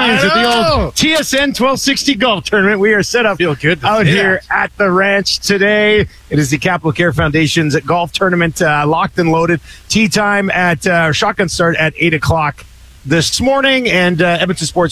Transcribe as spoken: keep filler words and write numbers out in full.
times at the old T S N twelve sixty golf tournament. We are set up Feel good out here that. at the ranch today. It is the Capital Care Foundation's golf tournament, uh, locked and loaded. Tee time at uh, shotgun start at eight o'clock this morning, and uh, Edmonton Sports